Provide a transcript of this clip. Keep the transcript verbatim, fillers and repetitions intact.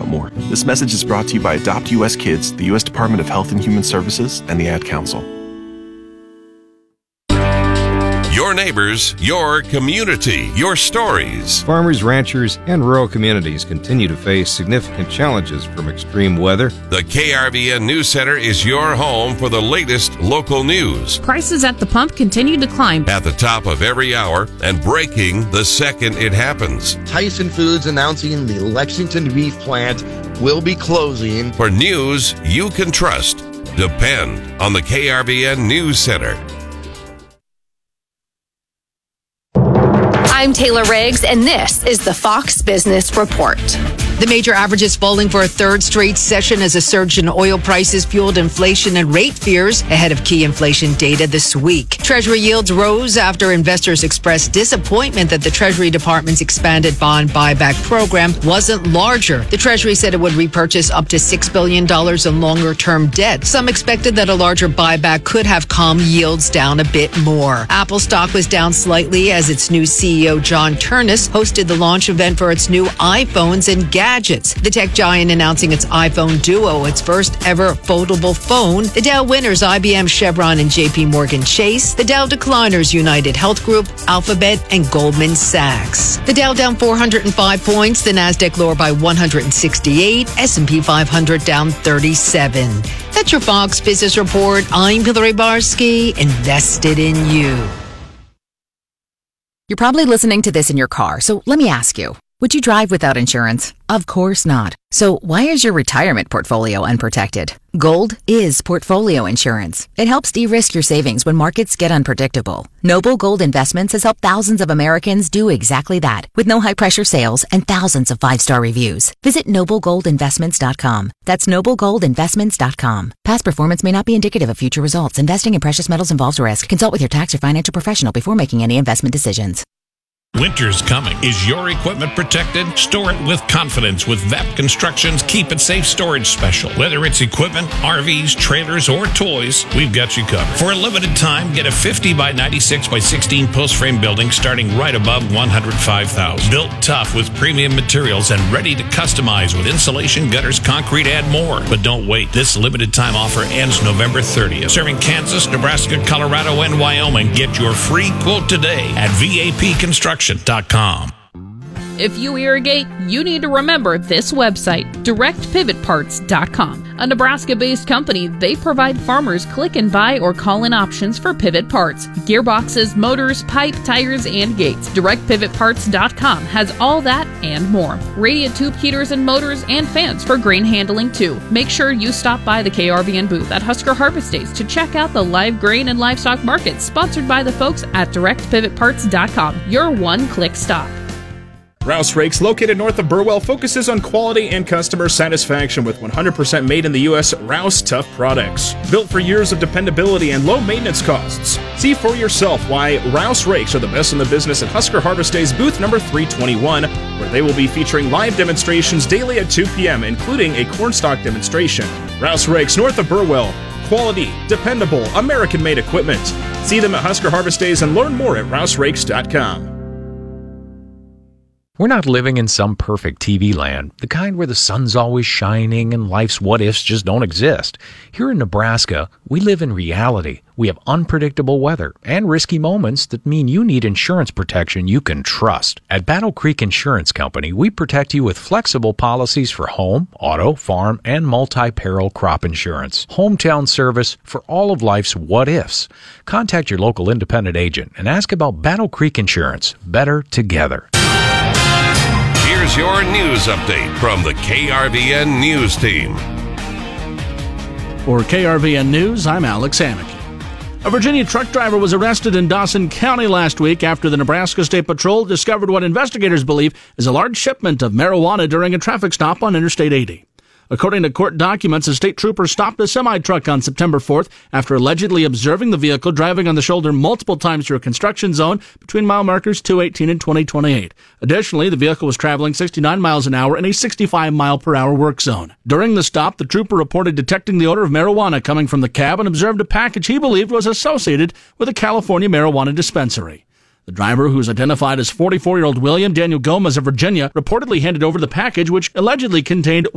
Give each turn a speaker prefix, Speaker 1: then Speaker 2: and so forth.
Speaker 1: out more. This message is brought to you by Adopt U S Kids, the U S Department of Health and Human Services, and the Ad Council.
Speaker 2: Your neighbors, your community, your stories.
Speaker 3: Farmers, ranchers, and rural communities continue to face significant challenges from extreme weather.
Speaker 2: The K R V N News Center is your home for the latest local news.
Speaker 4: Prices at the pump continue to climb.
Speaker 2: At the top of every hour and breaking the second it happens.
Speaker 5: Tyson Foods announcing the Lexington beef plant will be closing.
Speaker 2: For news you can trust, depend on the K R V N News Center.
Speaker 6: I'm Taylor Riggs, and this is the Fox Business Report.
Speaker 7: The major averages falling for a third straight session as a surge in oil prices fueled inflation and rate fears ahead of key inflation data this week. Treasury yields rose after investors expressed disappointment that the Treasury Department's expanded bond buyback program wasn't larger. The Treasury said it would repurchase up to six billion dollars in longer-term debt. Some expected that a larger buyback could have calmed yields down a bit more. Apple stock was down slightly as its new C E O John Ternus hosted the launch event for its new iPhones and gadgets. Gadgets. The tech giant announcing its iPhone Duo, its first ever foldable phone. The Dow winners, I B M, Chevron, and J P Morgan Chase. The Dow decliners, United Health Group, Alphabet, and Goldman Sachs. The Dow down four hundred five points. The Nasdaq lower by one hundred sixty-eight. S and P five hundred down thirty-seven. That's your Fox Business Report. I'm Hillary Barsky, invested in you.
Speaker 8: You're probably listening to this in your car, so let me ask you. Would you drive without insurance? Of course not. So why is your retirement portfolio unprotected? Gold is portfolio insurance. It helps de-risk your savings when markets get unpredictable. Noble Gold Investments has helped thousands of Americans do exactly that, with no high-pressure sales and thousands of five-star reviews. Visit noble gold investments dot com. That's noble gold investments dot com. Past performance may not be indicative of future results. Investing in precious metals involves risk. Consult with your tax or financial professional before making any investment decisions.
Speaker 9: Winter's coming. Is your equipment protected? Store it with confidence with V A P Construction's Keep It Safe Storage Special. Whether it's equipment, R Vs, trailers, or toys, we've got you covered. For a limited time, get a fifty by ninety-six by sixteen post frame building starting right above one hundred five thousand dollars. Built tough with premium materials and ready to customize with insulation, gutters, concrete, and more. But don't wait. This limited time offer ends November thirtieth. Serving Kansas, Nebraska, Colorado, and Wyoming. Get your free quote today at V A P construction dot com.
Speaker 4: If you irrigate, you need to remember this website, direct pivot parts dot com. A Nebraska-based company, they provide farmers click and buy or call-in options for pivot parts, gearboxes, motors, pipe, tires, and gates. direct pivot parts dot com has all that and more. Radiant tube heaters and motors and fans for grain handling too. Make sure you stop by the K R V N booth at Husker Harvest Days to check out the live grain and livestock market sponsored by the folks at direct pivot parts dot com. Your one-click stop.
Speaker 10: Rouse Rakes, located north of Burwell, focuses on quality and customer satisfaction with one hundred percent made in the U S Rouse Tough products. Built for years of dependability and low maintenance costs. See for yourself why Rouse Rakes are the best in the business at Husker Harvest Days booth number three twenty-one, where they will be featuring live demonstrations daily at two p.m., including a cornstalk demonstration. Rouse Rakes, north of Burwell. Quality, dependable, American-made equipment. See them at Husker Harvest Days and learn more at rouse rakes dot com.
Speaker 11: We're not living in some perfect T V land, the kind where the sun's always shining and life's what-ifs just don't exist. Here in Nebraska, we live in reality. We have unpredictable weather and risky moments that mean you need insurance protection you can trust. At Battle Creek Insurance Company, we protect you with flexible policies for home, auto, farm, and multi-peril crop insurance. Hometown service for all of life's what-ifs. Contact your local independent agent and ask about Battle Creek Insurance. Better together.
Speaker 2: Here's your news update from the K R V N News Team.
Speaker 12: For K R V N News, I'm Alex Amick. A Virginia truck driver was arrested in Dawson County last week after the Nebraska State Patrol discovered what investigators believe is a large shipment of marijuana during a traffic stop on Interstate eighty. According to court documents, a state trooper stopped a semi-truck on September fourth after allegedly observing the vehicle driving on the shoulder multiple times through a construction zone between mile markers two eighteen and twenty twenty-eight. Additionally, the vehicle was traveling sixty-nine miles an hour in a sixty-five mile per hour work zone. During the stop, the trooper reported detecting the odor of marijuana coming from the cab and observed a package he believed was associated with a California marijuana dispensary. The driver, who's identified as forty-four-year-old William Daniel Gomez of Virginia, reportedly handed over the package, which allegedly contained